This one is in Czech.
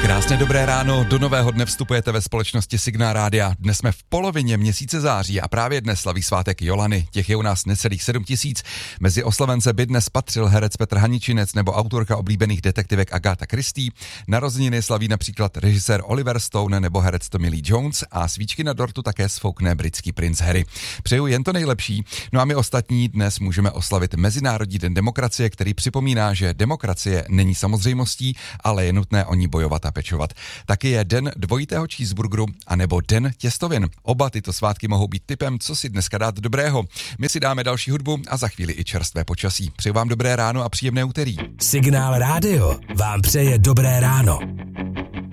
Krásné dobré ráno, do nového dne vstupujete ve společnosti Signál Rádia. Dnes jsme v polovině měsíce září a právě dnes slaví svátek Jolany. Těch je u nás necelých 7 000. Mezi oslavence by dnes patřil herec Petr Haničinec nebo autorka oblíbených detektivek Agatha Christie. Narozeniny slaví například režisér Oliver Stone nebo herec Tommy Lee Jones a svíčky na dortu také sfoukne britský princ Harry. Přeju jen to nejlepší. No a my ostatní dnes můžeme oslavit Mezinárodní den demokracie, který připomíná, že demokracie není samozřejmostí, ale je nutné o ní bojovat a pečovat. Taky je den dvojitého cheeseburgeru anebo den těstovin. Oba tyto svátky mohou být tipem, co si dneska dát dobrého. My si dáme další hudbu a za chvíli i čerstvé počasí. Přeju vám dobré ráno a příjemné úterý. Signál Rádio vám přeje dobré ráno.